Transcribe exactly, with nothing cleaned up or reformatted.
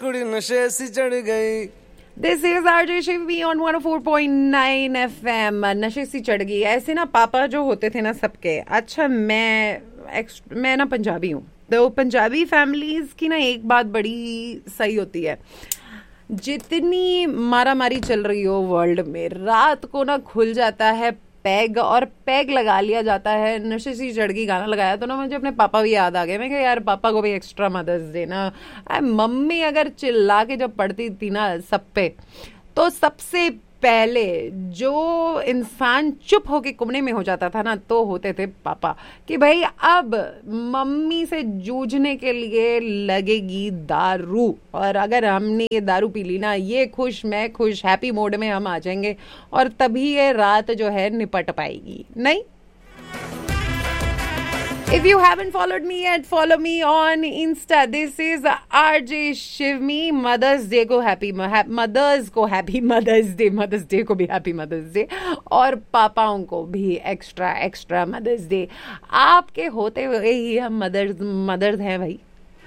कुड़ी नशे सी चढ़ गई। This is RJ Shivi on one O four point nine F M. नशे सी चढ़ गई। ऐसे ना पापा जो होते थे ना सबके, अच्छा मैं मैं ना पंजाबी हूँ, तो पंजाबी फैमिलीज की ना एक बात बड़ी सही होती है, जितनी मारा मारी चल रही हो वर्ल्ड में, रात को ना खुल जाता है पैग, और पैग लगा लिया जाता है। नशे सी चढ़गी गाना लगाया तो ना मुझे अपने पापा भी याद आ गए। मैं कहा यार पापा को भी एक्स्ट्रा मदर्स डे ना। मम्मी अगर चिल्ला के जब पढ़ती थी ना सब पे, तो सबसे पहले जो इंसान चुप होके कुमने में हो जाता था ना, तो होते थे पापा। कि भाई अब मम्मी से जूझने के लिए लगेगी दारू, और अगर हमने ये दारू पी ली ना, ये खुश मैं खुश हैप्पी मोड में हम आ जाएंगे, और तभी ये रात जो है निपट पाएगी। नहीं, if you haven't followed me yet, follow me on Insta. This is R J Shivmi. Mother's Day को happy Mothers को happy Mother's Day, Mother's Day को भी happy Mother's Day, और पापाओं को भी extra extra Mother's Day। आपके होते हुए ही हम मदर्स मदर्स हैं भाई।